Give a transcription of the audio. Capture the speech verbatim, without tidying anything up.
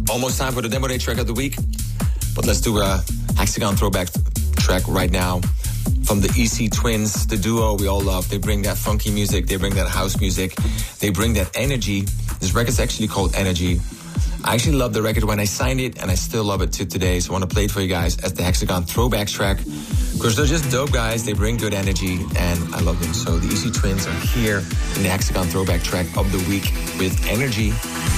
Almost time for the demo day track of the week. But let's do a Hexagon throwback track right now from the E C Twins, the duo we all love. They bring that funky music, they bring that house music, they bring that energy. This record's actually called Energy. I actually love the record when I signed it, and I still love it to today. So I want to play it for you guys as the Hexagon throwback track, because they're just dope guys. They bring good energy, and I love them. So the E C Twins are here in the Hexagon throwback track of the week with Energy.